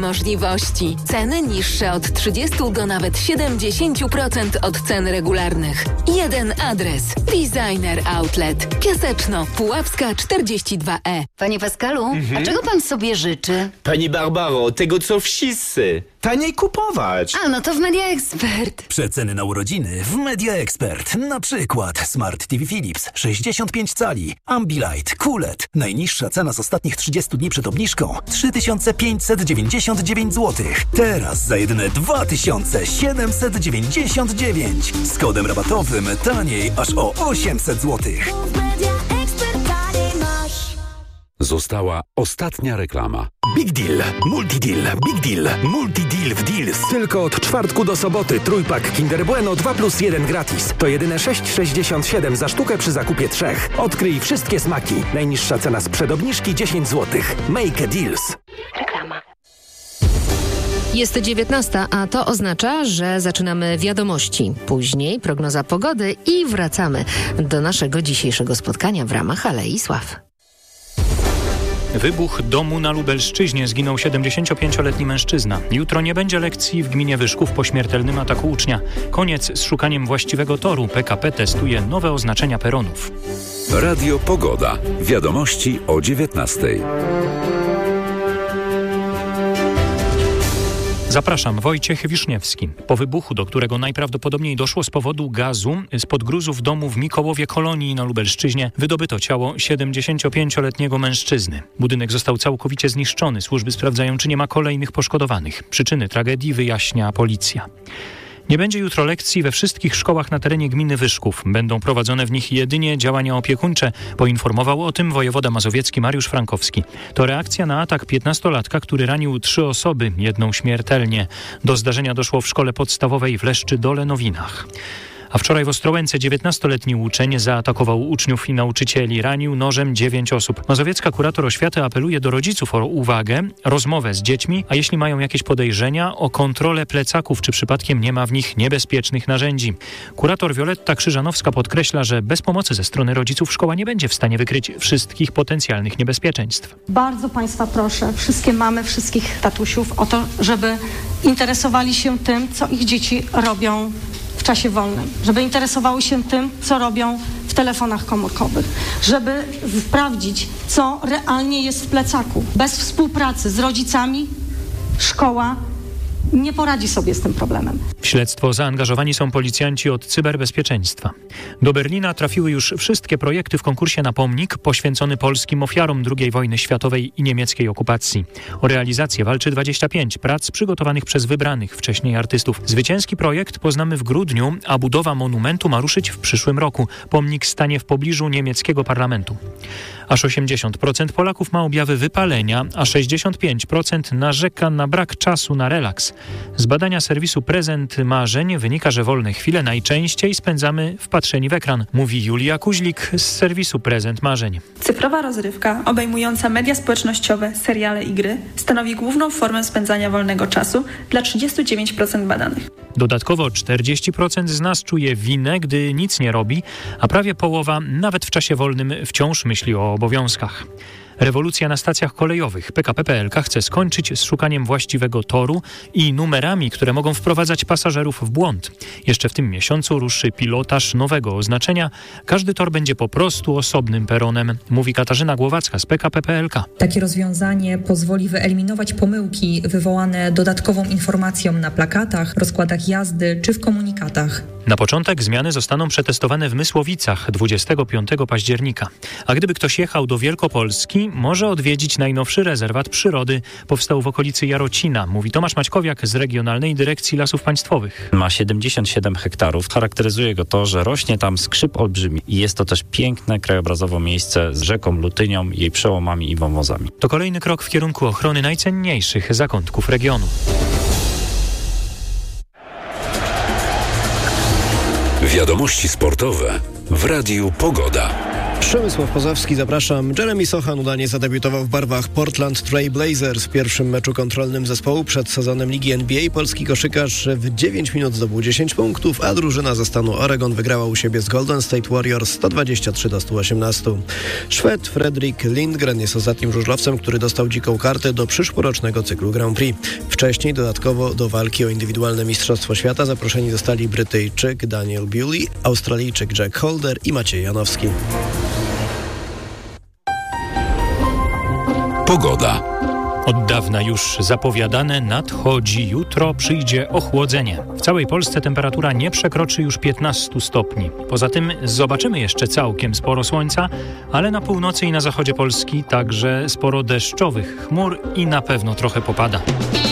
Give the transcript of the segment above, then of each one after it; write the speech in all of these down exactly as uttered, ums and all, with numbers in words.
Możliwości. Ceny niższe od trzydziestu do nawet siedemdziesięciu procent od cen regularnych. Jeden adres. Designer Outlet. Piaseczno, Puławska czterdzieści dwa E. Panie Pascalu, Mhm. a czego pan sobie życzy? Pani Barbaro, tego co wszyscy. Taniej kupować. A, no to w Media Expert. Przeceny na urodziny w Media Expert. Na przykład Smart T V Philips sześćdziesiąt pięć cali, Ambilight, Q L E D. Najniższa cena z ostatnich trzydziestu dni przed obniżką trzy tysiące pięćset dziewięćdziesiąt dziewięć złotych. Teraz za jedyne dwa tysiące siedemset dziewięćdziesiąt dziewięć. Z kodem rabatowym taniej aż o osiemset złotych. Została ostatnia reklama. Big Deal, Multi Deal, Big Deal, Multi Deal w Deals. Tylko od czwartku do soboty trójpak Kinder Bueno dwa plus jeden gratis. To jedyne sześć sześćdziesiąt siedem za sztukę przy zakupie trzech. Odkryj wszystkie smaki. Najniższa cena sprzed obniżki dziesięć złotych. Make a Deals. Reklama. Jest dziewiętnasta, a to oznacza, że zaczynamy wiadomości. Później prognoza pogody i wracamy do naszego dzisiejszego spotkania w ramach Alei Sław. Wybuch domu na Lubelszczyźnie. Zginął siedemdziesięciopięcioletni mężczyzna. Jutro nie będzie lekcji w gminie Wyszków po śmiertelnym ataku ucznia. Koniec z szukaniem właściwego toru. P K P testuje nowe oznaczenia peronów. Radio Pogoda. Wiadomości o dziewiętnastej. Zapraszam, Wojciech Wiszniewski. Po wybuchu, do którego najprawdopodobniej doszło z powodu gazu, spod gruzów domu w Mikołowie Kolonii na Lubelszczyźnie wydobyto ciało siedemdziesięciopięcioletniego mężczyzny. Budynek został całkowicie zniszczony. Służby sprawdzają, czy nie ma kolejnych poszkodowanych. Przyczyny tragedii wyjaśnia policja. Nie będzie jutro lekcji we wszystkich szkołach na terenie gminy Wyszków. Będą prowadzone w nich jedynie działania opiekuńcze, poinformował o tym wojewoda mazowiecki Mariusz Frankowski. To reakcja na atak piętnastolatka, który ranił trzy osoby, jedną śmiertelnie. Do zdarzenia doszło w szkole podstawowej w Leszczy-Dole-Nowinach. A wczoraj w Ostrołęce dziewiętnastoletni uczeń zaatakował uczniów i nauczycieli. Ranił nożem dziewięć osób. Mazowiecka kurator oświaty apeluje do rodziców o uwagę, rozmowę z dziećmi, a jeśli mają jakieś podejrzenia, o kontrolę plecaków, czy przypadkiem nie ma w nich niebezpiecznych narzędzi. Kurator Wioletta Krzyżanowska podkreśla, że bez pomocy ze strony rodziców szkoła nie będzie w stanie wykryć wszystkich potencjalnych niebezpieczeństw. Bardzo Państwa proszę, wszystkie mamy, wszystkich tatusiów o to, żeby interesowali się tym, co ich dzieci robią w czasie wolnym, żeby interesowały się tym, co robią w telefonach komórkowych, żeby sprawdzić, co realnie jest w plecaku. Bez współpracy z rodzicami szkoła nie poradzi sobie z tym problemem. W śledztwo zaangażowani są policjanci od cyberbezpieczeństwa. Do Berlina trafiły już wszystkie projekty w konkursie na pomnik poświęcony polskim ofiarom drugiej wojny światowej i niemieckiej okupacji. O realizację walczy dwadzieścia pięć prac przygotowanych przez wybranych wcześniej artystów. Zwycięski projekt poznamy w grudniu, a budowa monumentu ma ruszyć w przyszłym roku. Pomnik stanie w pobliżu niemieckiego parlamentu. Aż osiemdziesiąt procent Polaków ma objawy wypalenia, a sześćdziesiąt pięć procent narzeka na brak czasu na relaks. Z badania serwisu Prezent Marzeń wynika, że wolne chwile najczęściej spędzamy wpatrzeni w ekran, mówi Julia Kuźlik z serwisu Prezent Marzeń. Cyfrowa rozrywka, obejmująca media społecznościowe, seriale i gry, stanowi główną formę spędzania wolnego czasu dla trzydzieści dziewięć procent badanych. Dodatkowo czterdzieści procent z nas czuje winę, gdy nic nie robi, a prawie połowa nawet w czasie wolnym wciąż myśli o obowiązkach. Rewolucja na stacjach kolejowych. P K P P L K chce skończyć z szukaniem właściwego toru i numerami, które mogą wprowadzać pasażerów w błąd. Jeszcze w tym miesiącu ruszy pilotaż nowego oznaczenia. Każdy tor będzie po prostu osobnym peronem, mówi Katarzyna Głowacka z P K P P L K. Takie rozwiązanie pozwoli wyeliminować pomyłki wywołane dodatkową informacją na plakatach, rozkładach jazdy czy w komunikatach. Na początek zmiany zostaną przetestowane w Mysłowicach dwudziestego piątego października. A gdyby ktoś jechał do Wielkopolski, może odwiedzić najnowszy rezerwat przyrody. Powstał w okolicy Jarocina, mówi Tomasz Maćkowiak z Regionalnej Dyrekcji Lasów Państwowych. Ma siedemdziesiąt siedem hektarów. Charakteryzuje go to, że rośnie tam skrzyp olbrzymi. I jest to też piękne krajobrazowo miejsce z rzeką Lutynią, jej przełomami i wąwozami. To kolejny krok w kierunku ochrony najcenniejszych zakątków regionu. Wiadomości sportowe w Radiu Pogoda. Przemysław Pozowski, zapraszam. Jeremy Sochan udanie zadebiutował w barwach Portland Trail Blazers. W pierwszym meczu kontrolnym zespołu przed sezonem Ligi N B A polski koszykarz w dziewięć minut zdobył dziesięć punktów, a drużyna ze stanu Oregon wygrała u siebie z Golden State Warriors sto dwadzieścia trzy do stu osiemnastu. Szwed Fredrik Lindgren jest ostatnim żużlowcem, który dostał dziką kartę do przyszłorocznego cyklu Grand Prix. Wcześniej dodatkowo do walki o indywidualne Mistrzostwo Świata zaproszeni zostali Brytyjczyk Daniel Bewley, Australijczyk Jack Holder i Maciej Janowski. Pogoda. Od dawna już zapowiadane nadchodzi. Jutro przyjdzie ochłodzenie. W całej Polsce temperatura nie przekroczy już piętnastu stopni. Poza tym zobaczymy jeszcze całkiem sporo słońca, ale na północy i na zachodzie Polski także sporo deszczowych chmur i na pewno trochę popada.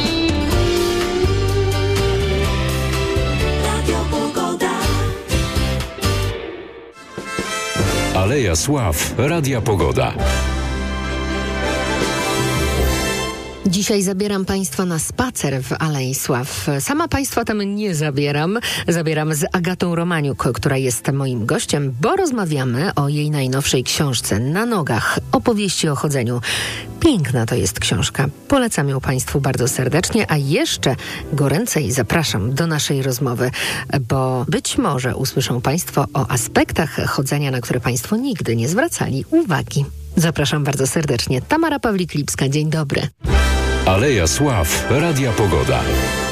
Aleja Sław, Radia Pogoda. Dzisiaj zabieram Państwa na spacer w Alei Sław. Sama Państwa tam nie zabieram. Zabieram z Agatą Romaniuk, która jest moim gościem, bo rozmawiamy o jej najnowszej książce Na nogach. Opowieści o chodzeniu. Piękna to jest książka. Polecam ją Państwu bardzo serdecznie, a jeszcze goręcej zapraszam do naszej rozmowy, bo być może usłyszą Państwo o aspektach chodzenia, na które Państwo nigdy nie zwracali uwagi. Zapraszam bardzo serdecznie. Tamara Pawlik-Lipska, dzień dobry. Aleja Sław, Radia Pogoda.